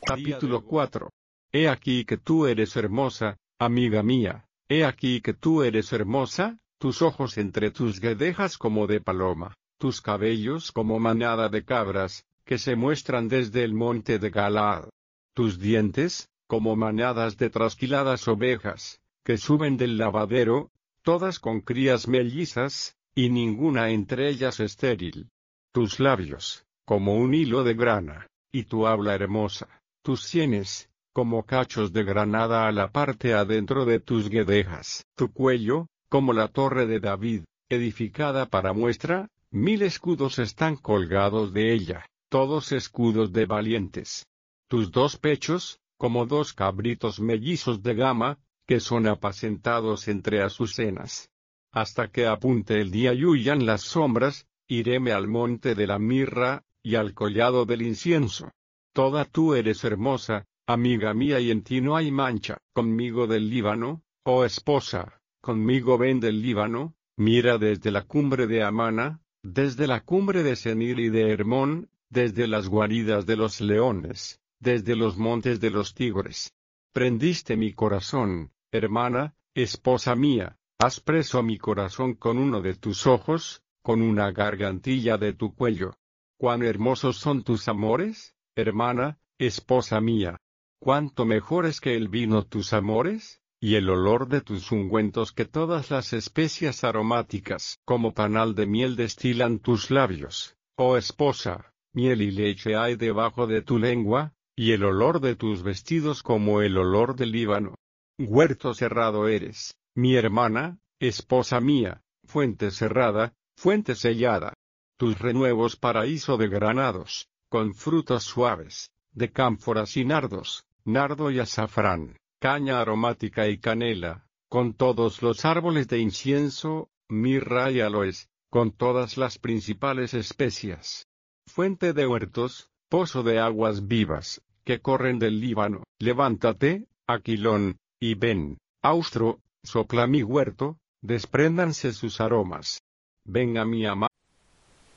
Capítulo 4. He aquí que tú eres hermosa, amiga mía, he aquí que tú eres hermosa, tus ojos entre tus guedejas como de paloma, tus cabellos como manada de cabras, que se muestran desde el monte de Galaad. Tus dientes, como manadas de trasquiladas ovejas, que suben del lavadero, todas con crías mellizas, y ninguna entre ellas estéril. Tus labios, como un hilo de grana, y tu habla hermosa, tus sienes, como cachos de granada a la parte adentro de tus guedejas. Tu cuello, como la torre de David, edificada para muestra, 1000 escudos están colgados de ella, todos escudos de valientes. Tus 2 pechos, como 2 cabritos mellizos de gama, que son apacentados entre azucenas. Hasta que apunte el día y huyan las sombras, iréme al monte de la mirra, y al collado del incienso. Toda tú eres hermosa, amiga mía, y en ti no hay mancha. Conmigo del Líbano, oh esposa, conmigo ven del Líbano, mira desde la cumbre de Amana, desde la cumbre de Senir y de Hermón, desde las guaridas de los leones, desde los montes de los tigres. Prendiste mi corazón, hermana, esposa mía, has preso mi corazón con uno de tus ojos, con una gargantilla de tu cuello. Cuán hermosos son tus amores, hermana, esposa mía. Cuánto mejores que el vino tus amores, y el olor de tus ungüentos que todas las especias aromáticas. Como panal de miel destilan tus labios, oh esposa, miel y leche hay debajo de tu lengua, y el olor de tus vestidos como el olor del Líbano. Huerto cerrado eres, mi hermana, esposa mía, fuente cerrada, fuente sellada. Tus renuevos paraíso de granados, con frutos suaves, de cánforas y nardos, nardo y azafrán, caña aromática y canela, con todos los árboles de incienso, mirra y aloes, con todas las principales especias. Fuente de huertos, pozo de aguas vivas, que corren del Líbano. Levántate, Aquilón, y ven, Austro, sopla mi huerto, despréndanse sus aromas. Venga mi amada